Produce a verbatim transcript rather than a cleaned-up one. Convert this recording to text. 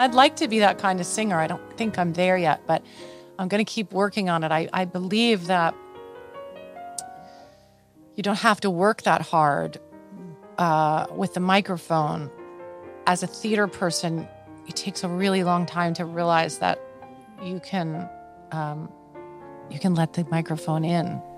I'd like to be that kind of singer. I don't think I'm there yet, but I'm going to keep working on it. I, I believe that you don't have to work that hard uh, with the microphone. As a theater person, it takes a really long time to realize that you can um, you can let the microphone in.